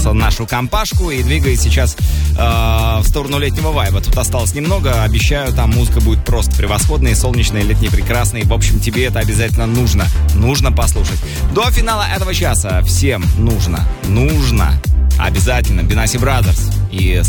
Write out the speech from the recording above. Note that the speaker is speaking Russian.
нашу компашку и двигает сейчас в сторону летнего вайба. Тут осталось немного, обещаю, там музыка будет просто превосходная, солнечная, летняя, прекрасная. В общем, тебе это обязательно нужно послушать. До финала этого часа всем нужно обязательно Benassi Brothers и